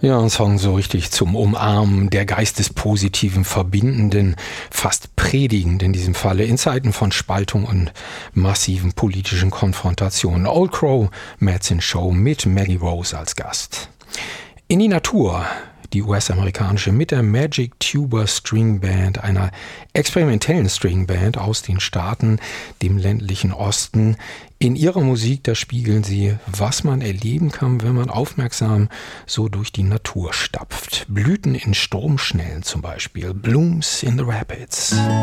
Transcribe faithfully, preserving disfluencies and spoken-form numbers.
Ja, ein Song so richtig zum Umarmen, der geistespositiven, verbindenden, fast predigend in diesem Falle, in Zeiten von Spaltung und massiven politischen Konfrontationen. Old Crow Medicine Show mit Maggie Rose als Gast. In die Natur, die U S-amerikanische, mit der Magic Tuba String Band, einer experimentellen String Band aus den Staaten, dem ländlichen Osten. In ihrer Musik, da spiegeln sie, was man erleben kann, wenn man aufmerksam so durch die Natur stapft. Blüten in Stromschnellen zum Beispiel, Blooms in the Rapids.